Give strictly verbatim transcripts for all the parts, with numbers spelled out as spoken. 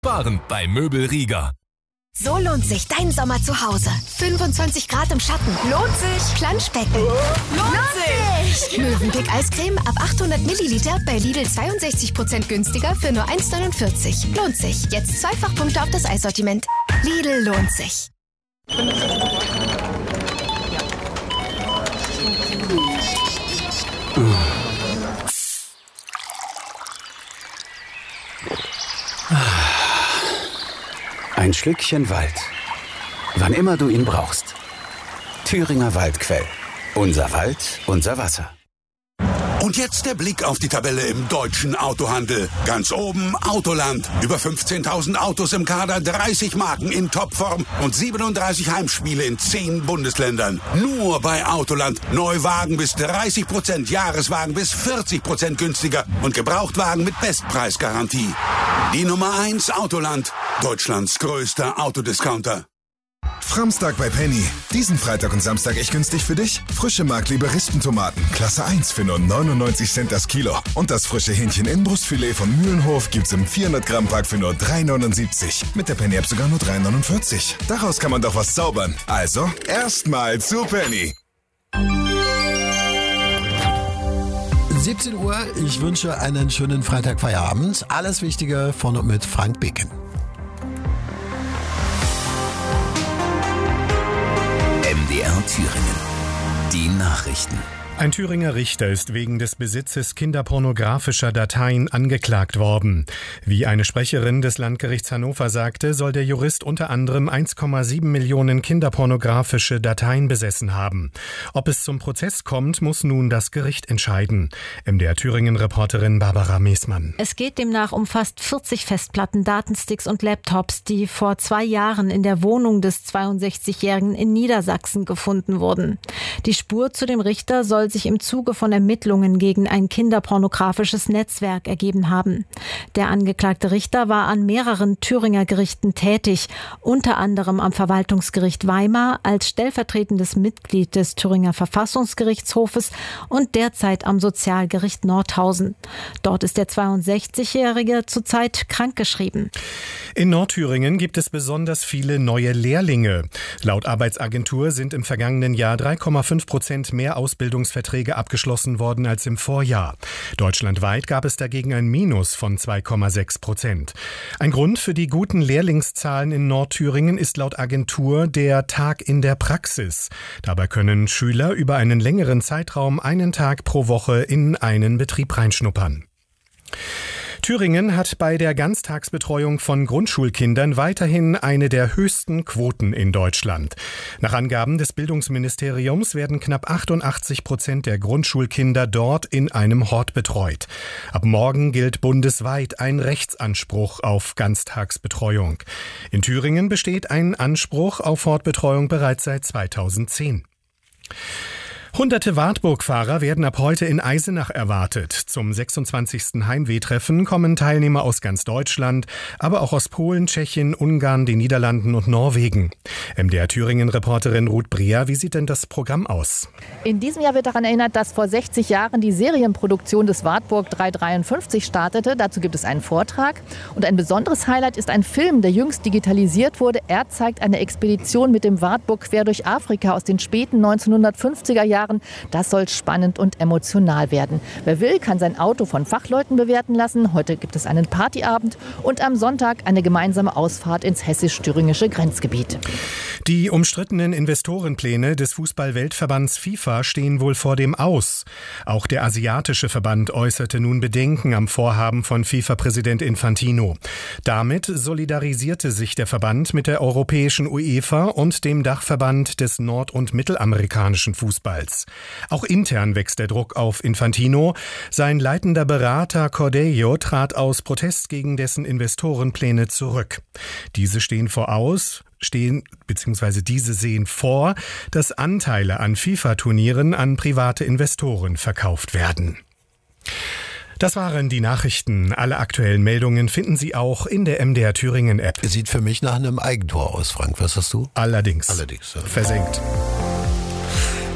Sparen bei Möbel Rieger. So lohnt sich dein Sommer zu Hause. fünfundzwanzig Grad im Schatten. Lohnt sich. Planschbecken. Oh, lohnt, lohnt sich. Mövenpick Eiscreme ab achthundert Milliliter bei Lidl zweiundsechzig Prozent günstiger für nur eins neunundvierzig. Lohnt sich. Jetzt Zweifachpunkte auf das Eissortiment. Lidl lohnt sich. Ein Schlückchen Wald. Wann immer du ihn brauchst. Thüringer Waldquell. Unser Wald, unser Wasser. Und jetzt der Blick auf die Tabelle im deutschen Autohandel. Ganz oben Autoland. Über fünfzehntausend Autos im Kader, dreißig Marken in Topform und siebenunddreißig Heimspiele in zehn Bundesländern. Nur bei Autoland. Neuwagen bis dreißig Prozent, Jahreswagen bis vierzig Prozent günstiger und Gebrauchtwagen mit Bestpreisgarantie. Die Nummer eins Autoland. Deutschlands größter Autodiscounter. Framstag bei Penny. Diesen Freitag und Samstag echt günstig für dich. Frische Markliebe Rispentomaten. Klasse eins für nur neunundneunzig Cent das Kilo. Und das frische Hähnchen Inbrustfilet von Mühlenhof gibt's im vierhundert Gramm Pack für nur drei neunundsiebzig. Mit der Penny App sogar nur drei neunundvierzig. Daraus kann man doch was zaubern. Also, erstmal zu Penny. siebzehn Uhr, ich wünsche einen schönen Freitagfeierabend. Alles Wichtige von und mit Frank Beken. M D R Thüringen. Die Nachrichten. Ein Thüringer Richter ist wegen des Besitzes kinderpornografischer Dateien angeklagt worden. Wie eine Sprecherin des Landgerichts Hannover sagte, soll der Jurist unter anderem eins Komma sieben Millionen kinderpornografische Dateien besessen haben. Ob es zum Prozess kommt, muss nun das Gericht entscheiden. M D R Thüringen-Reporterin Barbara Meßmann. Es geht demnach um fast vierzig Festplatten, Datensticks und Laptops, die vor zwei Jahren in der Wohnung des zweiundsechzigjährigen in Niedersachsen gefunden wurden. Die Spur zu dem Richter soll sich im Zuge von Ermittlungen gegen ein kinderpornografisches Netzwerk ergeben haben. Der angeklagte Richter war an mehreren Thüringer Gerichten tätig, unter anderem am Verwaltungsgericht Weimar als stellvertretendes Mitglied des Thüringer Verfassungsgerichtshofes und derzeit am Sozialgericht Nordhausen. Dort ist der zweiundsechzigjährige zurzeit krankgeschrieben. In Nordthüringen gibt es besonders viele neue Lehrlinge. Laut Arbeitsagentur sind im vergangenen Jahr drei Komma fünf Prozent mehr Ausbildungsverträge abgeschlossen worden als im Vorjahr. Deutschlandweit gab es dagegen ein Minus von zwei Komma sechs Prozent. Ein Grund für die guten Lehrlingszahlen in Nordthüringen ist laut Agentur der Tag in der Praxis. Dabei können Schüler über einen längeren Zeitraum einen Tag pro Woche in einen Betrieb reinschnuppern. Thüringen hat bei der Ganztagsbetreuung von Grundschulkindern weiterhin eine der höchsten Quoten in Deutschland. Nach Angaben des Bildungsministeriums werden knapp achtundachtzig Prozent der Grundschulkinder dort in einem Hort betreut. Ab morgen gilt bundesweit ein Rechtsanspruch auf Ganztagsbetreuung. In Thüringen besteht ein Anspruch auf Hortbetreuung bereits seit zweitausendzehn. Hunderte Wartburg-Fahrer werden ab heute in Eisenach erwartet. Zum sechsundzwanzigsten Heimwehtreffen kommen Teilnehmer aus ganz Deutschland, aber auch aus Polen, Tschechien, Ungarn, den Niederlanden und Norwegen. M D R Thüringen-Reporterin Ruth Breer, wie sieht denn das Programm aus? In diesem Jahr wird daran erinnert, dass vor sechzig Jahren die Serienproduktion des Wartburg dreihundertdreiundfünfzig startete. Dazu gibt es einen Vortrag. Und ein besonderes Highlight ist ein Film, der jüngst digitalisiert wurde. Er zeigt eine Expedition mit dem Wartburg quer durch Afrika aus den späten neunzehnhundertfünfziger Jahren. Das soll spannend und emotional werden. Wer will, kann sein Auto von Fachleuten bewerten lassen. Heute gibt es einen Partyabend und am Sonntag eine gemeinsame Ausfahrt ins hessisch-thüringische Grenzgebiet. Die umstrittenen Investorenpläne des Fußball-Weltverbands FIFA stehen wohl vor dem Aus. Auch der asiatische Verband äußerte nun Bedenken am Vorhaben von FIFA-Präsident Infantino. Damit solidarisierte sich der Verband mit der europäischen UEFA und dem Dachverband des nord- und mittelamerikanischen Fußballs. Auch intern wächst der Druck auf Infantino. Sein leitender Berater Cordeiro trat aus Protest gegen dessen Investorenpläne zurück. Diese stehen voraus, stehen bzw. diese sehen vor, dass Anteile an FIFA-Turnieren an private Investoren verkauft werden. Das waren die Nachrichten. Alle aktuellen Meldungen finden Sie auch in der M D R Thüringen App. Sieht für mich nach einem Eigentor aus, Frank. Was hast du? Allerdings. Allerdings. Ja. Versenkt.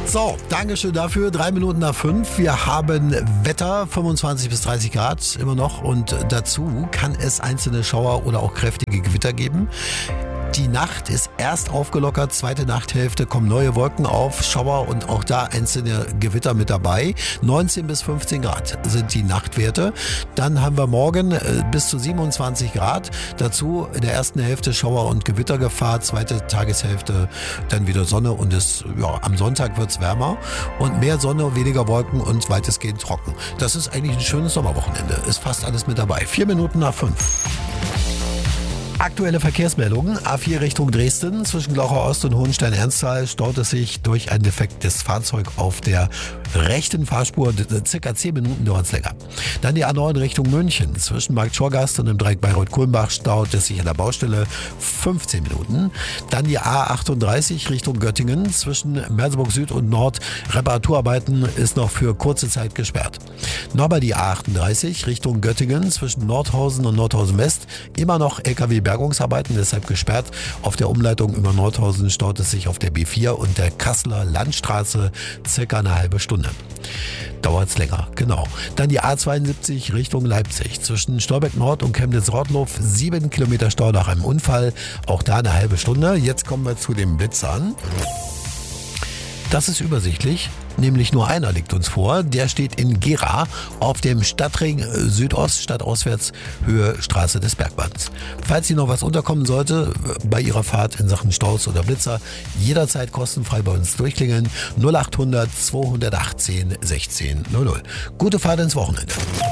So, Dankeschön dafür. Drei Minuten nach fünf. Wir haben Wetter, fünfundzwanzig bis dreißig Grad immer noch. Und dazu kann es einzelne Schauer oder auch kräftige Gewitter geben. Die Nacht ist erst aufgelockert, zweite Nachthälfte kommen neue Wolken auf, Schauer und auch da einzelne Gewitter mit dabei. neunzehn bis fünfzehn Grad sind die Nachtwerte. Dann haben wir morgen äh, bis zu siebenundzwanzig Grad. Dazu in der ersten Hälfte Schauer- und Gewittergefahr, zweite Tageshälfte dann wieder Sonne und es, ja, am Sonntag wird's wärmer und mehr Sonne, weniger Wolken und weitestgehend trocken. Das ist eigentlich ein schönes Sommerwochenende. Ist fast alles mit dabei. Vier Minuten nach fünf. Aktuelle Verkehrsmeldungen. A vier Richtung Dresden. Zwischen Glauchau Ost und Hohenstein-Ernsthal staut es sich durch ein defektes Fahrzeug auf der rechten Fahrspur. Circa zehn Minuten dauert es länger. Dann die A neun Richtung München. Zwischen Markt Schorgast und dem Dreieck Bayreuth-Kulmbach staut es sich an der Baustelle fünfzehn Minuten. Dann die A achtunddreißig Richtung Göttingen. Zwischen Merseburg Süd und Nord. Reparaturarbeiten ist noch für kurze Zeit gesperrt. Nochmal die A achtunddreißig Richtung Göttingen. Zwischen Nordhausen und Nordhausen West. Immer noch L K W Bergungsarbeiten, deshalb gesperrt. Auf der Umleitung über Nordhausen staut es sich auf der B vier und der Kasseler Landstraße circa eine halbe Stunde. Dauert's länger, genau. Dann die A zweiundsiebzig Richtung Leipzig. Zwischen Stolberg Nord und Chemnitz-Rottlow sieben Kilometer Stau nach einem Unfall. Auch da eine halbe Stunde. Jetzt kommen wir zu dem Blitzern. Das ist übersichtlich, nämlich nur einer liegt uns vor. Der steht in Gera auf dem Stadtring Südost, stadtauswärts, Höhe Straße des Bergmanns. Falls Ihnen noch was unterkommen sollte bei Ihrer Fahrt in Sachen Staus oder Blitzer, jederzeit kostenfrei bei uns durchklingeln. null achthundert zweihundertachtzehn sechzehn null null. Gute Fahrt ins Wochenende.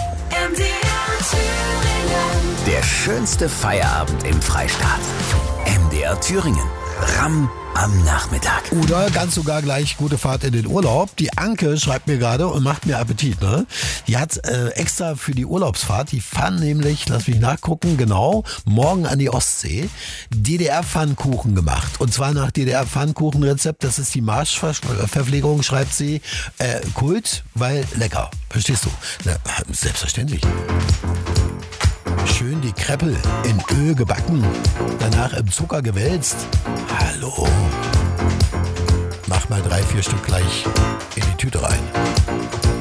Der schönste Feierabend im Freistaat. M D R Thüringen. Ramm am Nachmittag. Oder ganz sogar gleich gute Fahrt in den Urlaub. Die Anke schreibt mir gerade und macht mir Appetit. Ne? Die hat äh, extra für die Urlaubsfahrt, die fahren nämlich, lass mich nachgucken, genau, morgen an die Ostsee, D D R-Pfannkuchen gemacht. Und zwar nach D D R-Pfannkuchenrezept. Das ist die Marschverpflegung, schreibt sie. Äh, Kult, weil lecker. Verstehst du? Na, selbstverständlich. Schön die Kreppel in Öl gebacken, danach im Zucker gewälzt. Hallo. Mach mal drei, vier Stück gleich in die Tüte rein.